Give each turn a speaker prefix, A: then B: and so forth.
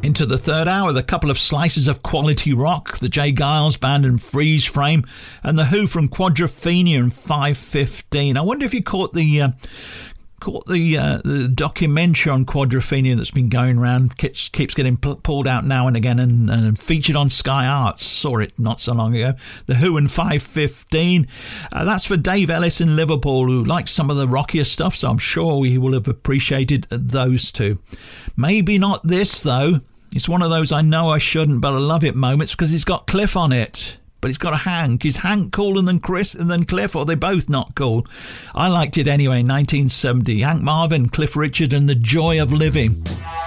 A: Into the third hour, the couple of slices of quality rock, the J. Giles Band and Freeze Frame, and the Who from Quadrophenia and 515. I wonder if you caught the documentary on Quadrophenia that's been going around, keeps getting pulled out now and again and featured on Sky Arts. Saw it not so long ago. The Who and 515. That's for Dave Ellis in Liverpool, who likes some of the rockier stuff, so I'm sure he will have appreciated those two. Maybe not this, though. It's one of those I know I shouldn't, but I love it moments because it's got Cliff on it. But it's got a Hank. Is Hank cooler than Chris and then Cliff, or are they both not cool? I liked it anyway, 1970. Hank Marvin, Cliff Richard, and The Joy of Living.